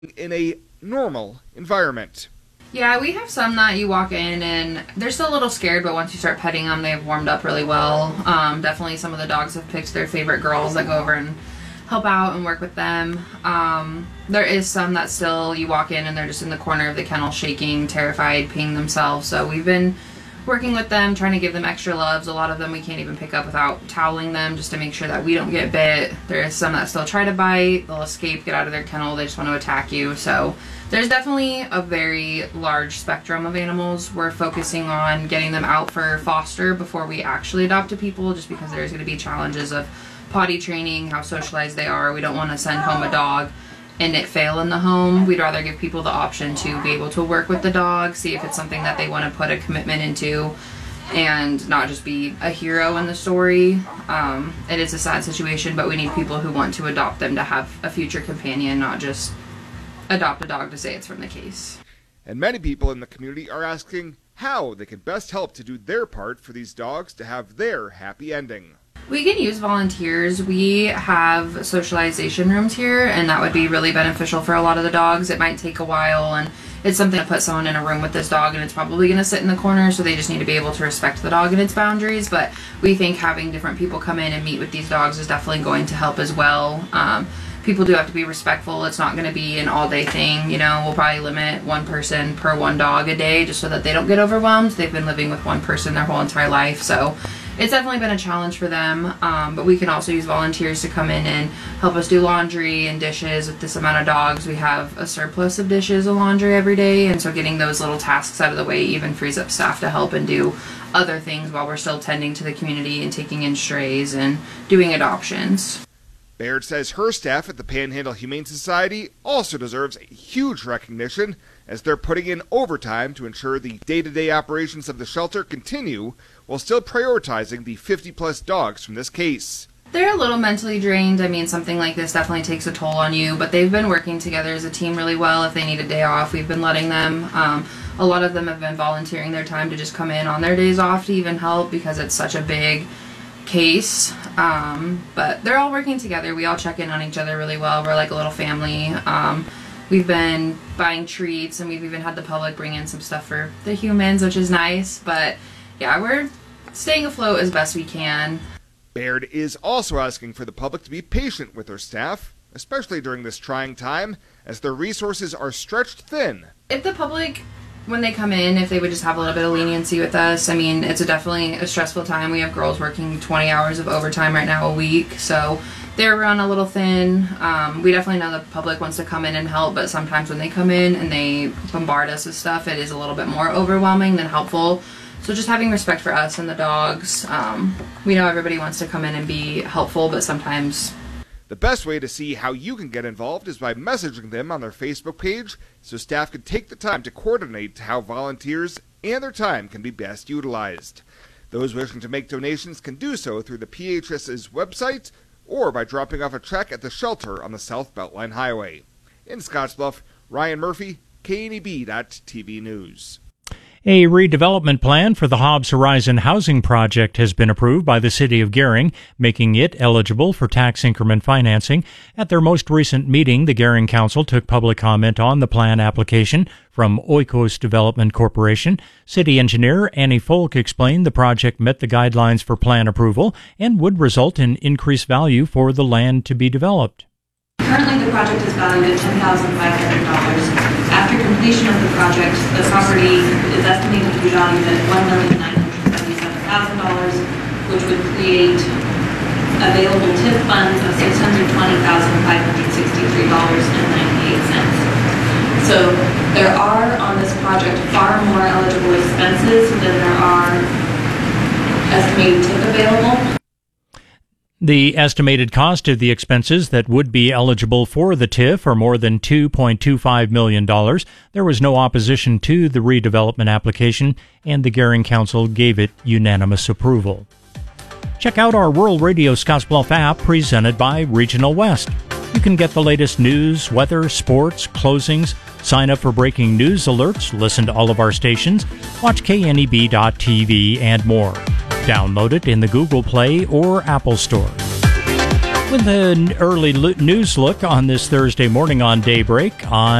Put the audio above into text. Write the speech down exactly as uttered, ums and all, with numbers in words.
in a normal environment. Yeah, we have some that you walk in and they're still a little scared, but once you start petting them, they've warmed up really well. Um, definitely some of the dogs have picked their favorite girls that go over and help out and work with them. Um, there is some that still, you walk in and they're just in the corner of the kennel shaking, terrified, peeing themselves. So we've been working with them, trying to give them extra loves. A lot of them we can't even pick up without toweling them just to make sure that we don't get bit. There is some that still try to bite. They'll escape, get out of their kennel. They just want to attack you. So there's definitely a very large spectrum of animals. We're focusing on getting them out for foster before we actually adopt to people, just because there's going to be challenges of potty training, how socialized they are. We don't want to send home a dog and it fail in the home. We'd rather give people the option to be able to work with the dog, see if it's something that they want to put a commitment into, and not just be a hero in the story. Um, it is a sad situation, but we need people who want to adopt them to have a future companion, not just adopt a dog to say it's from the case. And many people in the community are asking how they can best help to do their part for these dogs to have their happy ending. We can use volunteers. We have socialization rooms here, and that would be really beneficial for a lot of the dogs. It might take a while, and it's something to put someone in a room with this dog, and it's probably going to sit in the corner, so they just need to be able to respect the dog and its boundaries. But we think having different people come in and meet with these dogs is definitely going to help as well. Um, people do have to be respectful. It's not going to be an all-day thing. You know, we'll probably limit one person per one dog a day just so that they don't get overwhelmed. They've been living with one person their whole entire life, so it's definitely been a challenge for them, um, but we can also use volunteers to come in and help us do laundry and dishes. With this amount of dogs, we have a surplus of dishes and laundry every day, and so getting those little tasks out of the way even frees up staff to help and do other things while we're still tending to the community and taking in strays and doing adoptions. Baird says her staff at the Panhandle Humane Society also deserves a huge recognition, as they're putting in overtime to ensure the day-to-day operations of the shelter continue while still prioritizing the fifty plus dogs from this case. They're a little mentally drained. I mean, something like this definitely takes a toll on you, but they've been working together as a team really well. If they need a day off, we've been letting them. Um, a lot of them have been volunteering their time to just come in on their days off to even help, because it's such a big case. Um, but they're all working together. We all check in on each other really well. We're like a little family. Um, we've been buying treats, and we've even had the public bring in some stuff for the humans, which is nice. But yeah, we're staying afloat as best we can. Baird is also asking for the public to be patient with their staff, especially during this trying time, as their resources are stretched thin. If the public, when they come in, if they would just have a little bit of leniency with us. I mean, it's a definitely a stressful time. We have girls working twenty hours of overtime right now a week, so they're run a little thin. Um, we definitely know the public wants to come in and help, but sometimes when they come in and they bombard us with stuff, it is a little bit more overwhelming than helpful. So just having respect for us and the dogs. Um, we know everybody wants to come in and be helpful, but sometimes... The best way to see how you can get involved is by messaging them on their Facebook page, so staff can take the time to coordinate how volunteers and their time can be best utilized. Those wishing to make donations can do so through the P H S's website or by dropping off a check at the shelter on the South Beltline Highway. In Scottsbluff, Ryan Murphy, K N E B T V News. A redevelopment plan for the Hobbs Horizon housing project has been approved by the City of Gering, making it eligible for tax increment financing. At their most recent meeting, the Gering Council took public comment on the plan application from Oikos Development Corporation. City engineer Annie Folk explained the project met the guidelines for plan approval and would result in increased value for the land to be developed. Currently, the project is valued at ten thousand five hundred dollars. After completion of the project, the property is estimated to be valued at one million nine hundred seventy-seven thousand dollars, which would create available T I F funds of six hundred twenty thousand five hundred sixty-three dollars and ninety-eight cents. So there are on this project far more eligible expenses than there are estimated T I F available. The estimated cost of the expenses that would be eligible for the T I F are more than two point two five million dollars. There was no opposition to the redevelopment application, and the Gering Council gave it unanimous approval. Check out our Rural Radio Scottsbluff app presented by Regional West. You can get the latest news, weather, sports, closings, sign up for breaking news alerts, listen to all of our stations, watch K N E B T V, and more. Download it in the Google Play or Apple Store. With an early lo- news look on this Thursday morning on Daybreak, on